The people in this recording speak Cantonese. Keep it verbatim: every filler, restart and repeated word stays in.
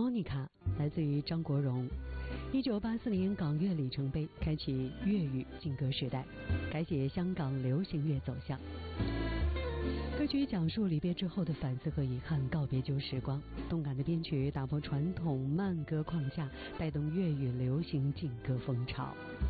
莫妮卡》来自于张国荣。一九八四年港乐里程碑，开启粤语劲歌时代，改写香港流行乐走向。歌曲讲述离别之后的反思和遗憾，告别旧时光。动感的编曲打破传统慢歌框架，带动粤语流行劲歌风潮。